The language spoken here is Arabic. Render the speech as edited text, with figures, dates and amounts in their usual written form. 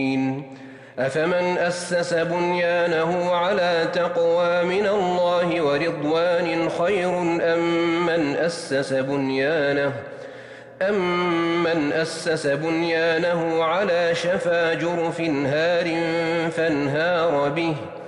أفمن أسس بنيانه على تقوى من الله ورضوان خير أمن أسس بنيانه على شفا جرف هار فانهار به